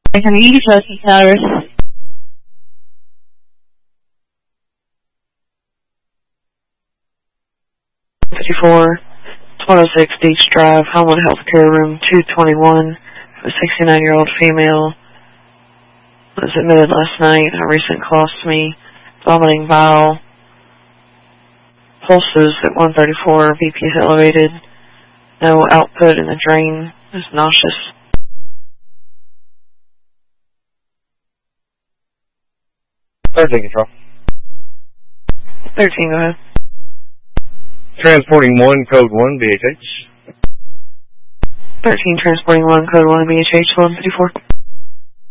Can you use Justin Towers? $54, 106 Beach Drive, Homewood Healthcare Room 221. A 69-year-old female was admitted last night. A recent colostomy, vomiting bile, pulses at 134, BP is elevated, no output in the drain, is nauseous. 13 control. 13, go ahead. Transporting 1, code 1, BHH. 13, transporting 1, code 1, BHH, 1154.